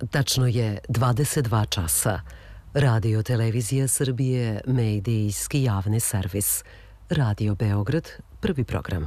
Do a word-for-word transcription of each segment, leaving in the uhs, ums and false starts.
Tačno je dvadeset dva časa. Radio Televizija Srbije, medijski javni servis. Radio Beograd, prvi program.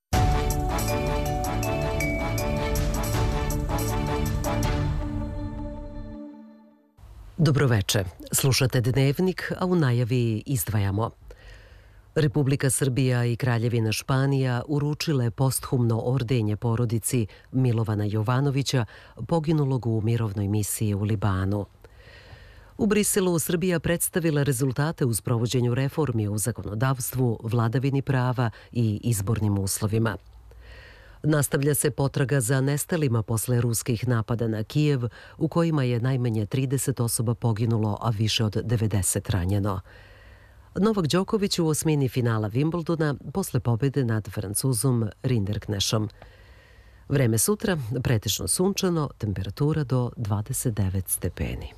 Dobroveče. Slušate Dnevnik, a u najavi izdvajamo. Republika Srbija i Kraljevina Španija uručile posthumno ordenje porodici Milovana Jovanovića, poginulog u mirovnoj misiji u Libanu. U Briselu Srbija predstavila rezultate u sprovođenju reformi u zakonodavstvu, vladavini prava i izbornim uslovima. Nastavlja se potraga za nestalima posle ruskih napada na Kijev, u kojima je najmanje trideset osoba poginulo, a više od devedeset ranjeno. Novak Đoković u osmini finala Wimbledona posle pobjede nad Francuzom Rinderknešom. Vreme sutra, pretežno sunčano, temperatura do dvadeset devet stepeni.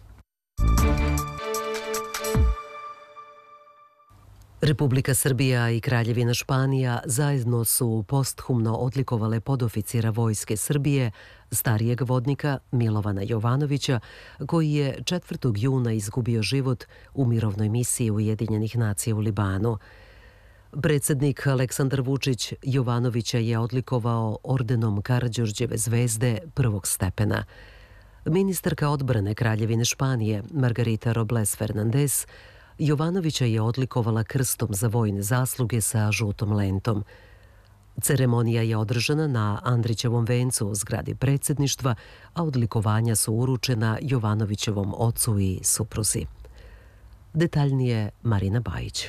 Republika Srbija i Kraljevina Španija zajedno su posthumno odlikovale podoficira Vojske Srbije, starijeg vodnika Milovana Jovanovića, koji je četvrtog juna izgubio život u mirovnoj misiji Ujedinjenih nacija u Libanu. Predsjednik Aleksandar Vučić Jovanovića je odlikovao ordenom Karađorđeve zvezde prvog stepena. Ministarka odbrane Kraljevine Španije Margarita Robles Fernandez Jovanovića je odlikovala krstom za vojne zasluge sa žutom lentom. Ceremonija je održana na Andrićevom vencu u zgradi predsjedništva, a odlikovanja su uručena Jovanovićevom ocu i supruzi. Detaljnije Marina Bajić.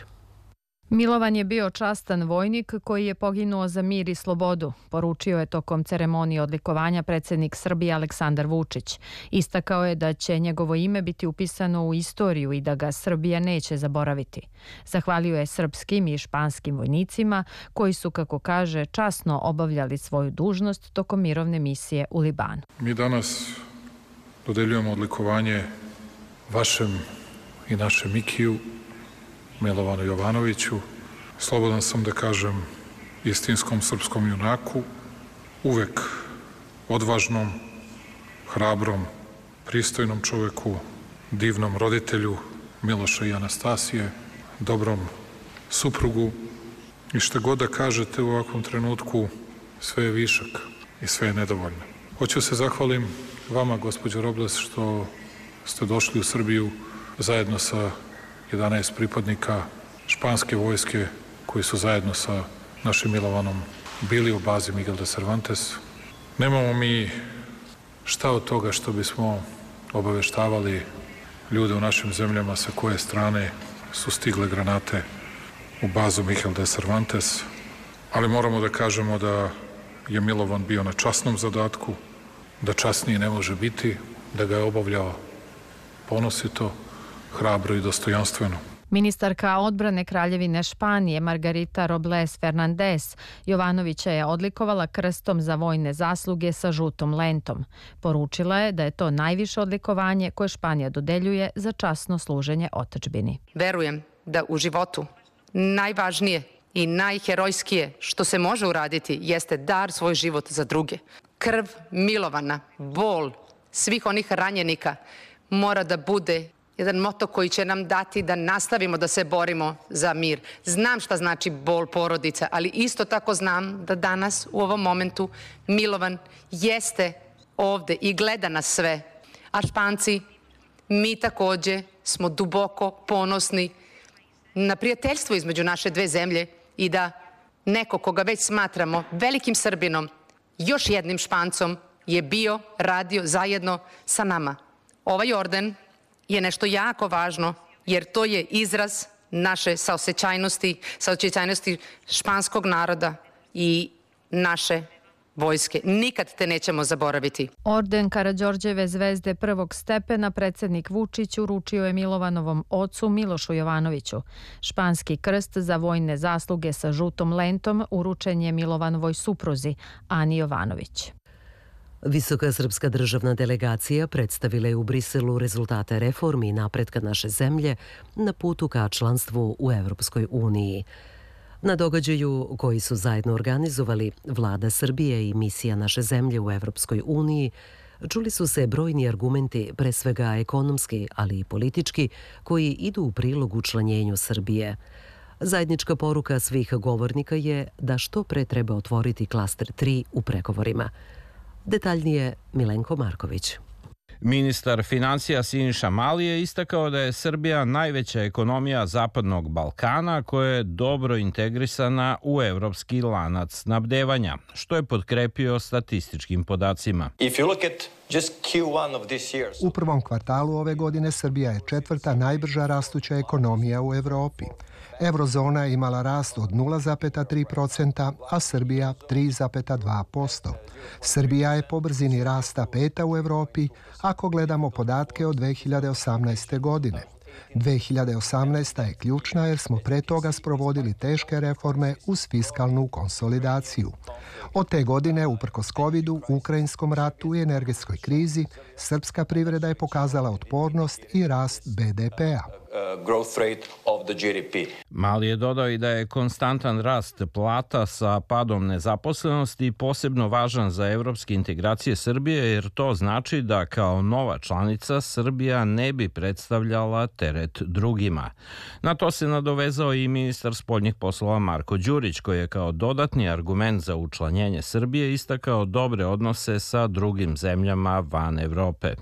Milovan je bio častan vojnik koji je poginuo za mir i slobodu, poručio je tokom ceremonije odlikovanja predsjednik Srbije Aleksandar Vučić. Istakao je da će njegovo ime biti upisano u istoriju i da ga Srbija neće zaboraviti. Zahvalio je srpskim i španskim vojnicima koji su, kako kaže, časno obavljali svoju dužnost tokom mirovne misije u Libanu. Mi danas dodeljujemo odlikovanje vašem i našem Mikiju, Milovanu Jovanoviću, slobodan sam da kažem istinskom srpskom junaku, uvek odvažnom, hrabrom, pristojnom čoveku, divnom roditelju Miloša i Anastasije, dobrom suprugu i šta god da kažete u ovakvom trenutku, sve je višak i sve je nedovoljno. Hoću se zahvalim vama, gospođo Robles, što ste došli u Srbiju zajedno sa jedanaest pripadnika španske vojske koji su zajedno sa našim Milovanom bili u bazi Miguel de Cervantes. Nemamo mi šta od toga što bismo obaveštavali ljude u našim zemljama sa koje strane su stigle granate u bazu Miguel de Cervantes, ali moramo da kažemo da je Milovan bio na časnom zadatku, da časniji ne može biti, da ga je obavljao ponosito, hrabro i dostojanstveno. Ministarka odbrane Kraljevine Španije Margarita Robles Fernandez Jovanovića je odlikovala krstom za vojne zasluge sa žutom lentom. Poručila je da je to najviše odlikovanje koje Španija dodeljuje za časno služenje otadžbini. Verujem da u životu najvažnije i najherojskije što se može uraditi jeste dar svoj život za druge. Krv Milovana, bol svih onih ranjenika mora da bude jedan moto koji će nam dati da nastavimo da se borimo za mir. Znam šta znači bol porodica, ali isto tako znam da danas u ovom momentu Milovan jeste ovde i gleda nas sve. A Španci, mi takođe smo duboko ponosni na prijateljstvo između naše dve zemlje i da neko koga već smatramo velikim Srbinom, još jednim Špancom je bio, radio zajedno sa nama. Ovaj orden je nešto jako važno, jer to je izraz naše saosećajnosti, saosećajnosti španskog naroda i naše vojske. Nikad te nećemo zaboraviti. Orden Karađorđeve zvezde prvog stepena predsjednik Vučić uručio je Milovanovom ocu Milošu Jovanoviću. Španski krst za vojne zasluge sa žutom lentom uručen je Milovanovoj supruzi Ani Jovanović. Visoka srpska državna delegacija predstavila je u Briselu rezultate reformi i napretka naše zemlje na putu ka članstvu u Evropskoj uniji. Na događaju koji su zajedno organizovali Vlada Srbije i misija naše zemlje u Evropskoj uniji, čuli su se brojni argumenti, pre svega ekonomski, ali i politički, koji idu u prilog učlanjenju Srbije. Zajednička poruka svih govornika je da što pre treba otvoriti klaster tri u pregovorima. Detaljnije Milenko Marković. Ministar financija Siniša Mali je istakao da je Srbija najveća ekonomija Zapadnog Balkana koja je dobro integrisana u evropski lanac snabdevanja, što je potkrepio statističkim podacima. U prvom kvartalu ove godine Srbija je četvrta najbrža rastuća ekonomija u Evropi. Eurozona je imala rast od nula zarez tri procenta, a Srbija tri zarez dva posto. Srbija je po brzini rasta peta u Evropi ako gledamo podatke od dve hiljade osamnaeste. godine. dve hiljade osamnaesta. je ključna jer smo pre toga sprovodili teške reforme uz fiskalnu konsolidaciju. Od te godine, uprkos covidu, ukrajinskom ratu i energetskoj krizi, srpska privreda je pokazala otpornost i rast be de pea. Mali je dodao i da je konstantan rast plata sa padom nezaposlenosti posebno važan za evropske integracije Srbije, jer to znači da kao nova članica Srbija ne bi predstavljala teret drugima. Na to se nadovezao i ministar spoljnih poslova Marko Đurić, koji je kao dodatni argument za učlanjenje Srbije istakao dobre odnose sa drugim zemljama van Evrope.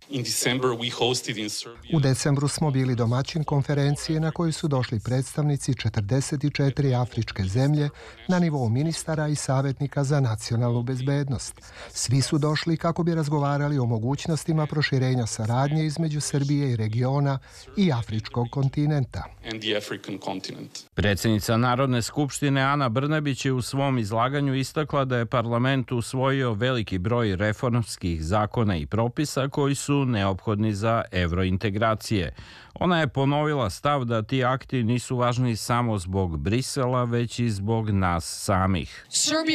U decembru smo bili domaćin konferencije na koju su došli predstavnici četrdeset četiri afričke zemlje na nivou ministara i savjetnika za nacionalnu bezbednost. Svi su došli kako bi razgovarali o mogućnostima proširenja saradnje između Srbije i regiona i afričkog kontinenta. Predsjednica Narodne skupštine Ana Brnabić je u svom izlaganju istakla da je parlament usvojio veliki broj reformskih zakona i propisa koji su neophodni za evrointegracije. Ona je ponovila stav da ti akti nisu važni samo zbog Brisela, već i zbog nas samih.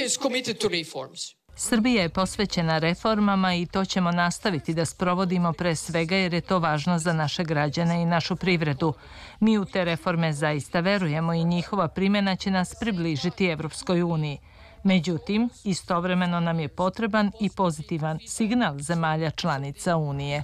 Srbija je posvećena reformama i to ćemo nastaviti da sprovodimo pre svega jer je to važno za naše građane i našu privredu. Mi u te reforme zaista verujemo i njihova primjena će nas približiti Evropskoj uniji. Međutim, istovremeno nam je potreban i pozitivan signal zemalja članica Unije.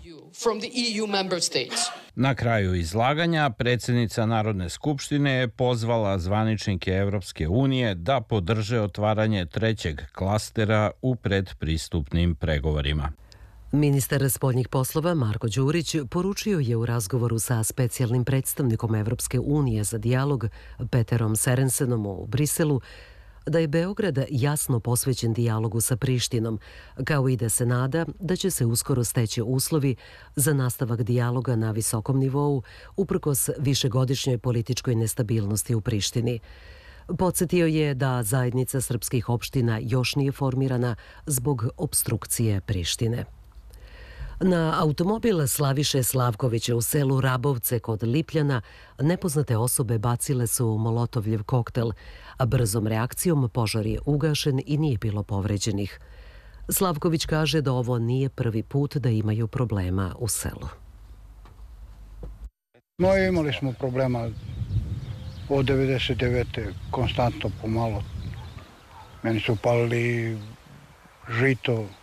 Na kraju izlaganja, predsjednica Narodne skupštine je pozvala zvaničnike Evropske unije da podrže otvaranje trećeg klastera u predpristupnim pregovorima. Ministar spoljnih poslova Marko Đurić poručio je u razgovoru sa specijalnim predstavnikom Evropske unije za dijalog Peterom Serensenom u Briselu da je Beograd jasno posvećen dijalogu sa Prištinom, kao i da se nada da će se uskoro steći uslovi za nastavak dijaloga na visokom nivou uprkos višegodišnjoj političkoj nestabilnosti u Prištini. Podsjetio je da zajednica srpskih opština još nije formirana zbog opstrukcije Prištine. Na automobil Slaviše Slavkovića u selu Rabovce kod Lipljana nepoznate osobe bacile su molotovljev koktel, a brzom reakcijom požar je ugašen i nije bilo povređenih. Slavković kaže da ovo nije prvi put da imaju problema u selu. No, imali smo problema od devedeset devete konstantno pomalo. Meni su palili žito,